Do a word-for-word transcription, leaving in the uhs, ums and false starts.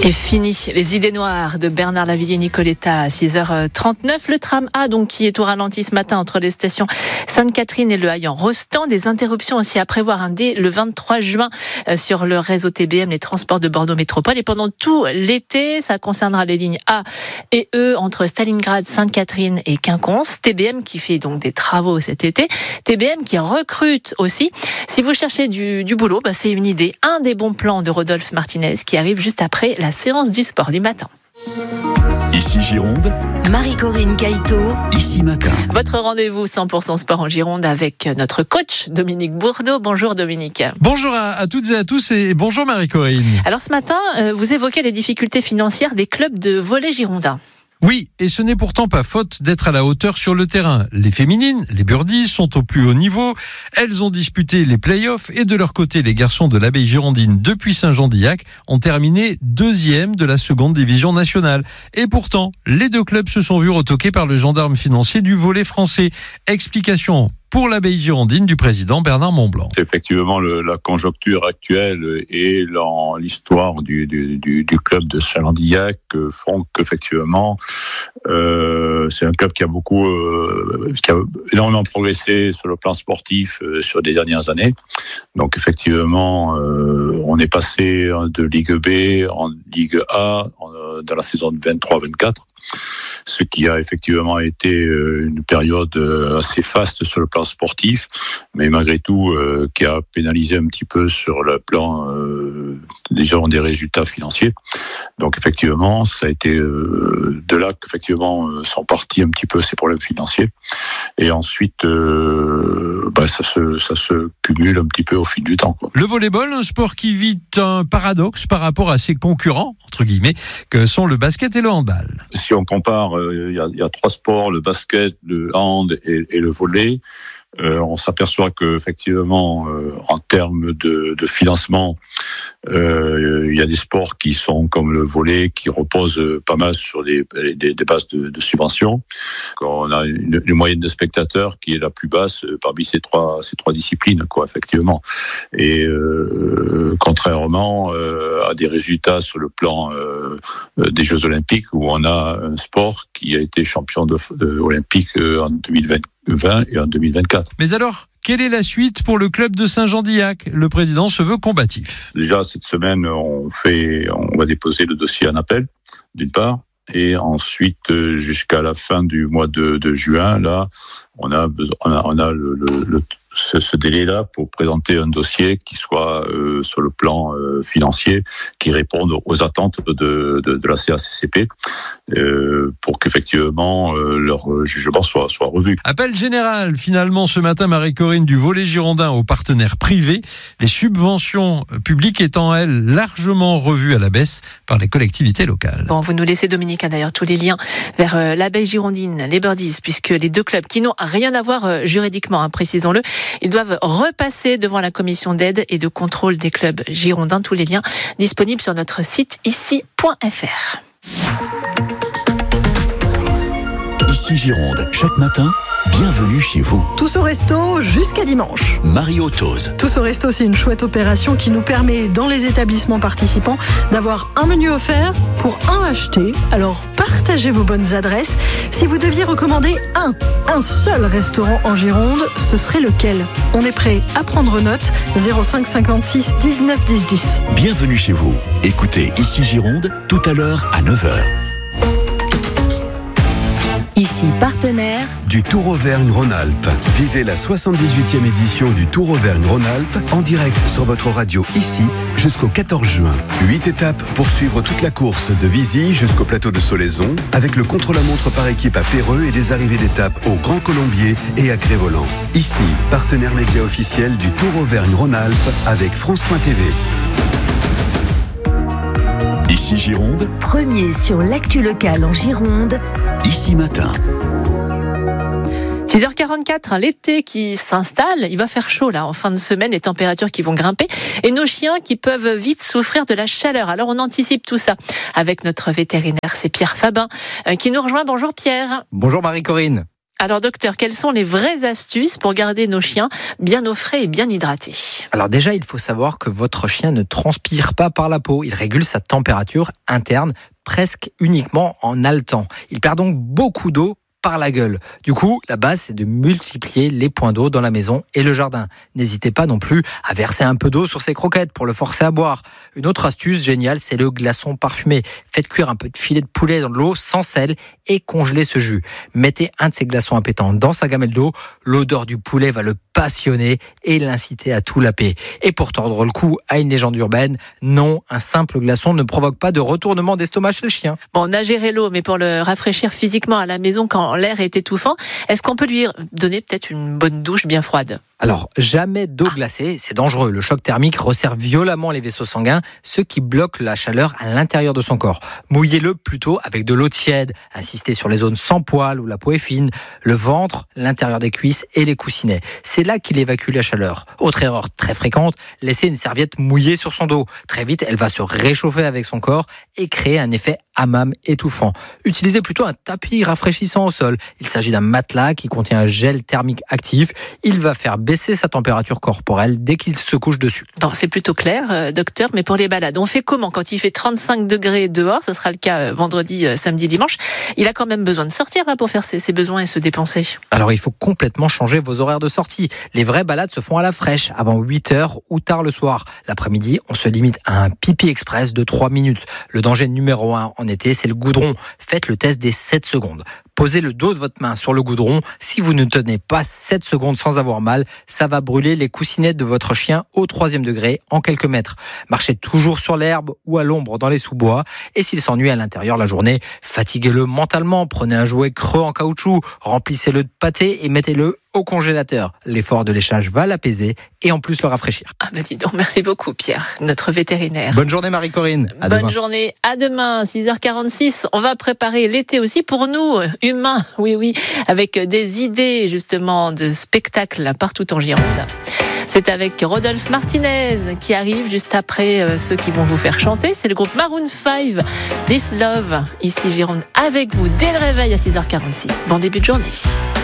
Et fini les idées noires de Bernard Lavilliers Nicoletta à six heures trente-neuf. Le tram A donc qui est au ralenti ce matin entre les stations Sainte-Catherine et Le Haillan-Rostand. Des interruptions aussi à prévoir hein, dès le vingt-trois juin sur le réseau T B M, les transports de Bordeaux Métropole. Et pendant tout l'été, ça concernera les lignes A et E entre Stalingrad, Sainte-Catherine et Quinconce. T B M qui fait donc des travaux cet été. T B M qui recrute aussi. Si vous cherchez du, du boulot, bah, c'est une idée. Un des bons plans de Rodolphe Martinez qui arrive juste après la séance du sport du matin. Ici Gironde, Marie-Corinne Caïto, Ici Matin. Votre rendez-vous cent pour cent sport en Gironde avec notre coach Dominique Bourdeau. Bonjour Dominique. Bonjour à, à toutes et à tous et bonjour Marie-Corinne. Alors ce matin, euh, vous évoquez les difficultés financières des clubs de volley girondins. Oui, et ce n'est pourtant pas faute d'être à la hauteur sur le terrain. Les féminines, les Birdies, sont au plus haut niveau. Elles ont disputé les play-offs et de leur côté, les garçons de l'Abbaye Girondine depuis Saint-Jean-d'Illac ont terminé deuxième de la seconde division nationale. Et pourtant, les deux clubs se sont vus retoqués par le gendarme financier du volley français. Explication pour l'Abbaye Girondine du président Bernard Montblanc. C'est effectivement le, la conjoncture actuelle et dans l'histoire du, du, du, du club de Saint-Jean-d'Illac font qu'effectivement euh, c'est un club qui a beaucoup, euh, qui a énormément progressé sur le plan sportif euh, sur les dernières années. Donc effectivement, euh, on est passé de Ligue B en Ligue A en, dans la saison vingt-trois vingt-quatre. Ce qui a effectivement été une période assez faste sur le plan sportif, mais malgré tout euh, qui a pénalisé un petit peu sur le plan euh, déjà des résultats financiers. Donc effectivement, ça a été euh, de là qu'effectivement euh, sont partis un petit peu ces problèmes financiers. Et ensuite, euh, bah, ça se ça se cumule un petit peu au fil du temps, quoi. Le volleyball, un sport qui vit un paradoxe par rapport à ses concurrents entre guillemets, que sont le basket et le handball. Si on compare, il euh, y, y a trois sports, le basket, le hand et, et le volley. Euh, on s'aperçoit que effectivement, euh, en termes de, de financement, euh, il y a des sports qui sont comme le volley qui reposent pas mal sur des, des, des bases de, de subventions. On a une, une moyenne de spectateurs qui est la plus basse parmi ces trois ces trois disciplines, quoi, effectivement. Et euh, contrairement euh, à des résultats sur le plan euh, des Jeux Olympiques où on a un sport qui a été champion de, de olympique en deux mille vingt et en deux mille vingt-quatre. Mais alors, quelle est la suite pour le club de Saint-Jean-d'Illac ? Le président se veut combatif. Déjà, cette semaine, on fait, on va déposer le dossier en appel, d'une part, et ensuite, jusqu'à la fin du mois de, de juin, là, on a besoin, on a, on a le, le, le ce, ce délai-là pour présenter un dossier qui soit euh, sur le plan euh, financier, qui réponde aux attentes de, de, de la C A C C P, euh, pour qu'effectivement euh, leur jugement soit, soit revu. Appel général finalement ce matin, Marie-Corinne, du volley girondin aux partenaires privés, les subventions publiques étant elles largement revues à la baisse par les collectivités locales. Bon, vous nous laissez Dominique, hein, d'ailleurs tous les liens vers euh, l'Abbaye Girondine, les Birdies, puisque les deux clubs qui n'ont rien à voir euh, juridiquement, hein, précisons-le, ils doivent repasser devant la commission d'aide et de contrôle des clubs girondins. Tous les liens disponibles sur notre site ici point f r. Ici Gironde, chaque matin, bienvenue chez vous. Tous au resto jusqu'à dimanche. Mario Tose. Tous au resto, c'est une chouette opération qui nous permet, dans les établissements participants, d'avoir un menu offert pour un acheté. Alors, partagez vos bonnes adresses. Si vous deviez recommander un, un seul restaurant en Gironde, ce serait lequel ? On est prêt à prendre note. zéro cinq cinquante-six dix-neuf dix dix. Bienvenue chez vous. Écoutez Ici Gironde, tout à l'heure à neuf heures. ici partenaire du Tour Auvergne-Rhône-Alpes. Vivez la soixante-dix-huitième édition du Tour Auvergne-Rhône-Alpes en direct sur votre radio ici jusqu'au quatorze juin. Huit étapes pour suivre toute la course de Vizy jusqu'au plateau de Solaison avec le contre-la-montre par équipe à Péreux et des arrivées d'étapes au Grand Colombier et à Crévolant. Ici, partenaire média officiel du Tour Auvergne-Rhône-Alpes avec France point T V. Ici Gironde, premier sur l'actu locale en Gironde. Ici Matin. six heures quarante-quatre, l'été qui s'installe, il va faire chaud là en fin de semaine, les températures qui vont grimper et nos chiens qui peuvent vite souffrir de la chaleur. Alors on anticipe tout ça avec notre vétérinaire, c'est Pierre Fabin qui nous rejoint. Bonjour Pierre. Bonjour Marie-Corinne. Alors docteur, quelles sont les vraies astuces pour garder nos chiens bien au frais et bien hydratés ? Alors déjà, il faut savoir que votre chien ne transpire pas par la peau. Il régule sa température interne presque uniquement en haletant. Il perd donc beaucoup d'eau par la gueule. Du coup, la base, c'est de multiplier les points d'eau dans la maison et le jardin. N'hésitez pas non plus à verser un peu d'eau sur ses croquettes pour le forcer à boire. Une autre astuce géniale, c'est le glaçon parfumé. Faites cuire un peu de filet de poulet dans de l'eau sans sel et congelez ce jus. Mettez un de ces glaçons appétants dans sa gamelle d'eau. L'odeur du poulet va le passionner et l'inciter à tout laper. Et pour tordre le cou à une légende urbaine, non, un simple glaçon ne provoque pas de retournement d'estomac chez le chien. Bon, on a géré l'eau, mais pour le rafraîchir physiquement à la maison quand l'air est étouffant, est-ce qu'on peut lui donner peut-être une bonne douche bien froide ? Alors, jamais d'eau glacée, c'est dangereux. Le choc thermique resserre violemment les vaisseaux sanguins, ce qui bloque la chaleur à l'intérieur de son corps. Mouillez-le plutôt avec de l'eau tiède. Insistez sur les zones sans poils où la peau est fine, le ventre, l'intérieur des cuisses et les coussinets. C'est là qu'il évacue la chaleur. Autre erreur très fréquente, laisser une serviette mouillée sur son dos. Très vite, elle va se réchauffer avec son corps et créer un effet hammam étouffant. Utilisez plutôt un tapis rafraîchissant au sol. Il s'agit d'un matelas qui contient un gel thermique actif. Il va faire baisser sa température corporelle dès qu'il se couche dessus. Bon, c'est plutôt clair, euh, docteur, mais pour les balades, on fait comment quand il fait trente-cinq degrés dehors ? Ce sera le cas euh, vendredi, euh, samedi, dimanche. Il a quand même besoin de sortir là, pour faire ses, ses besoins et se dépenser. Alors, il faut complètement changer vos horaires de sortie. Les vraies balades se font à la fraîche, avant huit heures ou tard le soir. L'après-midi, on se limite à un pipi express de trois minutes. Le danger numéro un en été, c'est le goudron. Faites le test des sept secondes. Posez le dos de votre main sur le goudron. Si vous ne tenez pas sept secondes sans avoir mal, ça va brûler les coussinets de votre chien au troisième degré en quelques mètres. Marchez toujours sur l'herbe ou à l'ombre dans les sous-bois. Et s'il s'ennuie à l'intérieur la journée, fatiguez-le mentalement. Prenez un jouet creux en caoutchouc, remplissez-le de pâté et mettez-le au congélateur. L'effort de léchage va l'apaiser et en plus le rafraîchir. Ah bah dis donc, merci beaucoup Pierre, notre vétérinaire. Bonne journée Marie-Corinne. À Bonne demain. journée, à demain, six heures quarante-six. On va préparer l'été aussi pour nous, humains, oui oui, avec des idées justement de spectacles partout en Gironde. C'est avec Rodolphe Martinez qui arrive juste après euh, ceux qui vont vous faire chanter. C'est le groupe Maroon five, This Love, ici Gironde, avec vous dès le réveil à six heures quarante-six. Bon début de journée.